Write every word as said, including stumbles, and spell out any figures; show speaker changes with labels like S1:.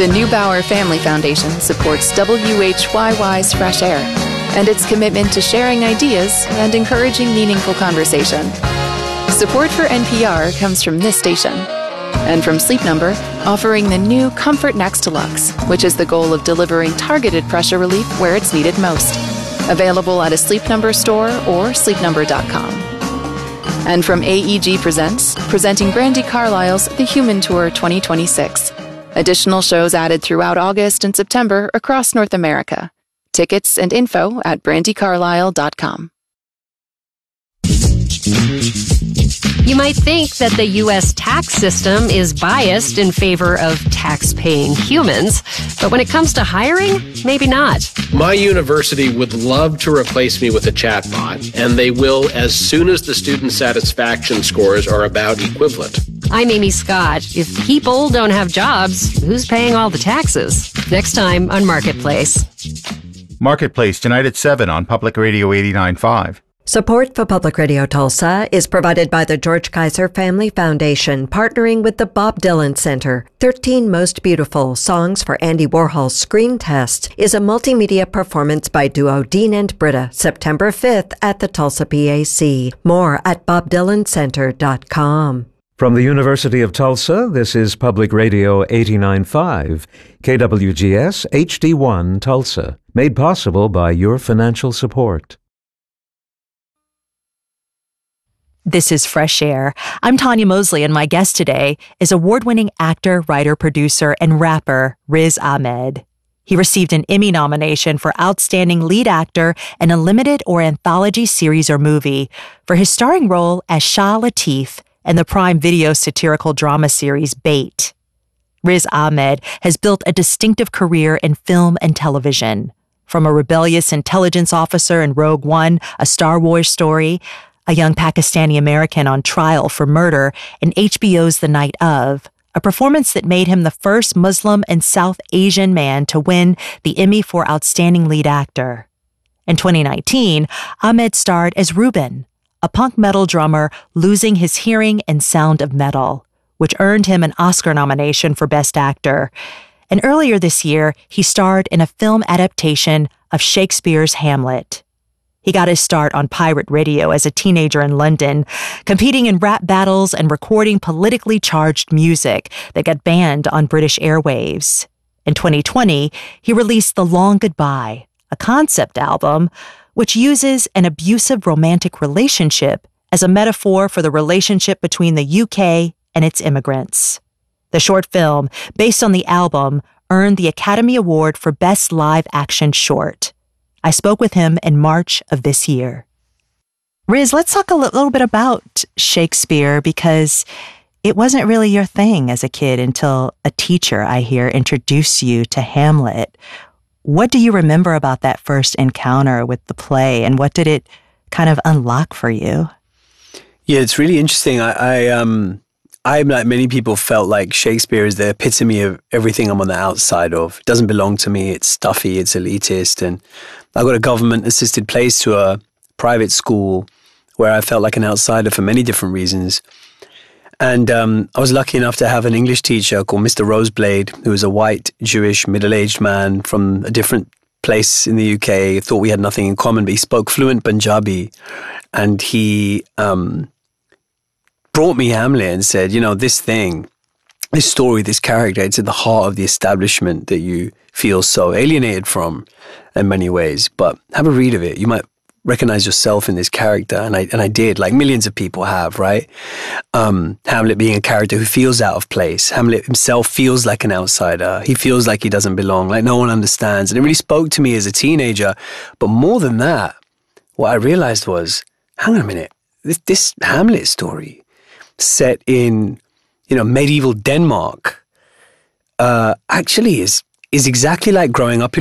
S1: The Neubauer Family Foundation supports W H Y Y's Fresh Air and its commitment to sharing ideas and encouraging meaningful conversation. Support for N P R comes from this station and from Sleep Number, offering the new Comfort Next Deluxe, which is the goal of delivering targeted pressure relief where it's needed most. Available at a Sleep Number store or sleep number dot com. And from A E G Presents, presenting Brandi Carlile's The Human Tour twenty twenty-six. Additional shows added throughout August and September across North America. Tickets and info at brandi carlile dot com.
S2: You might think that the U S tax system is biased in favor of tax-paying humans, but when it comes to hiring, maybe not.
S3: My university would love to replace me with a chatbot, and they will as soon as the student satisfaction scores are about equivalent.
S2: I'm Amy Scott. If people don't have jobs, who's paying all the taxes? Next time on Marketplace.
S4: Marketplace, tonight at seven on Public Radio eighty-nine point five.
S5: Support for Public Radio Tulsa is provided by the George Kaiser Family Foundation, partnering with the Bob Dylan Center. thirteen Most Beautiful Songs for Andy Warhol's Screen Test is a multimedia performance by duo Dean and Britta, September fifth at the Tulsa P A C. More at bob dylan center dot com.
S6: From the University of Tulsa, this is Public Radio eighty-nine point five, K W G S H D one Tulsa, made possible by your financial support.
S7: This is Fresh Air. I'm Tanya Mosley, and my guest today is award-winning actor, writer, producer, and rapper Riz Ahmed. He received an Emmy nomination for Outstanding Lead Actor in a Limited or Anthology Series or Movie for his starring role as Shah Latif in the Prime Video satirical drama series Bait. Riz Ahmed has built a distinctive career in film and television. From a rebellious intelligence officer in Rogue One, a Star Wars story, a young Pakistani-American on trial for murder in H B O's The Night Of, a performance that made him the first Muslim and South Asian man to win the Emmy for Outstanding Lead Actor. In twenty nineteen, Ahmed starred as Ruben, a punk metal drummer losing his hearing in Sound of Metal, which earned him an Oscar nomination for Best Actor. And earlier this year, he starred in a film adaptation of Shakespeare's Hamlet. He got his start on pirate radio as a teenager in London, competing in rap battles and recording politically charged music that got banned on British airwaves. In twenty twenty, he released The Long Goodbye, a concept album which uses an abusive romantic relationship as a metaphor for the relationship between the U K and its immigrants. The short film, based on the album, earned the Academy Award for Best Live Action Short. I spoke with him in March of this year. Riz, let's talk a little bit about Shakespeare, because it wasn't really your thing as a kid until a teacher, I hear, introduced you to Hamlet. What do you remember about that first encounter with the play, and what did it kind of unlock for you?
S8: Yeah, it's really interesting. I, I um, I, like many people, felt like Shakespeare is the epitome of everything I'm on the outside of. It doesn't belong to me. It's stuffy. It's elitist. And I got a government-assisted place to a private school where I felt like an outsider for many different reasons. And um, I was lucky enough to have an English teacher called Mister Roseblade, who was a white, Jewish, middle-aged man from a different place in the U K. Thought we had nothing in common, but he spoke fluent Punjabi. And he um, brought me Hamlet and said, you know, this thing, this story, this character, it's at the heart of the establishment that you feel so alienated from in many ways. But have a read of it. You might recognize yourself in this character. And I and I did, like millions of people have, right? Um, Hamlet being a character who feels out of place. Hamlet himself feels like an outsider. He feels like he doesn't belong, like no one understands. And it really spoke to me as a teenager. But more than that, what I realized was, hang on a minute, this, this Hamlet story set in, you know, medieval Denmark uh, actually is is exactly like growing up in